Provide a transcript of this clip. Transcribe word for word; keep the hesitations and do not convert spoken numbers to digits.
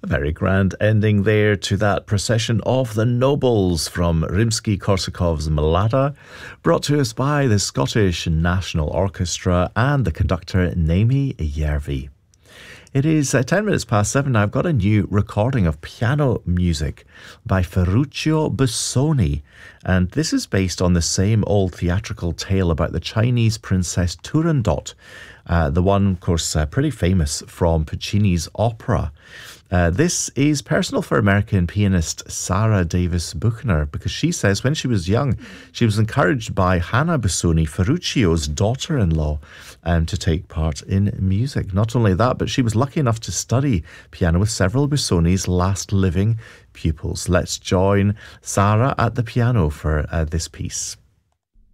A very grand ending there to that procession of the nobles from Rimsky-Korsakov's Mlada, brought to us by the Scottish National Orchestra and the conductor Naomi Järvi. It is uh, ten minutes past seven. I've got a new recording of piano music by Ferruccio Busoni, and this is based on the same old theatrical tale about the Chinese princess Turandot, uh, the one, of course, uh, pretty famous from Puccini's opera. Uh, this is personal for American pianist Sarah Davis Buchner, because she says when she was young, she was encouraged by Hannah Busoni, Ferruccio's daughter-in-law, um, to take part in music. Not only that, but she was lucky enough to study piano with several Busoni's last living pupils. Let's join Sarah at the piano for uh, this piece.